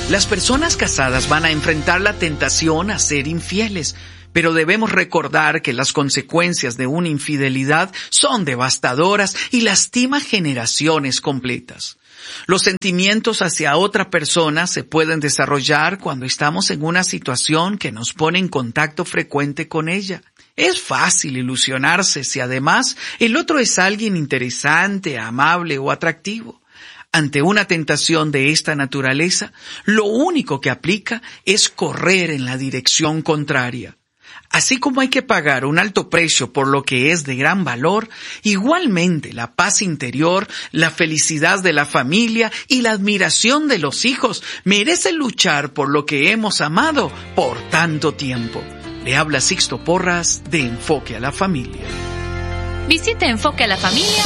Las personas casadas van a enfrentar la tentación a ser infieles, pero debemos recordar que las consecuencias de una infidelidad son devastadoras y lastiman generaciones completas. Los sentimientos hacia otra persona se pueden desarrollar cuando estamos en una situación que nos pone en contacto frecuente con ella. Es fácil ilusionarse si además el otro es alguien interesante, amable o atractivo. Ante una tentación de esta naturaleza, lo único que aplica es correr en la dirección contraria. Así como hay que pagar un alto precio por lo que es de gran valor, igualmente la paz interior, la felicidad de la familia y la admiración de los hijos merecen luchar por lo que hemos amado por tanto tiempo. Le habla Sixto Porras de Enfoque a la Familia. Visite Enfoque a la Familia